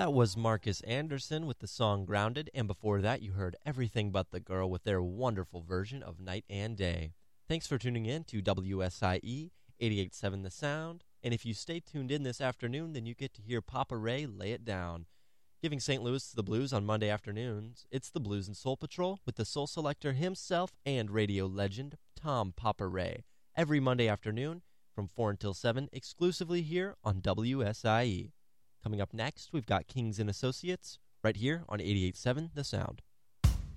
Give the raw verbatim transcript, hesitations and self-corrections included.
That was Marcus Anderson with the song Grounded, and before that you heard Everything But the Girl with their wonderful version of Night and Day. Thanks for tuning in to W S I E eighty-eight point seven The Sound, and if you stay tuned in this afternoon, then you get to hear Papa Ray lay it down. Giving Saint Louis the blues on Monday afternoons, it's the Blues and Soul Patrol with the soul selector himself and radio legend Tom Papa Ray, every Monday afternoon from four until seven, exclusively here on W S I E. Coming up next, we've got Kings and Associates, right here on eighty-eight point seven The Sound.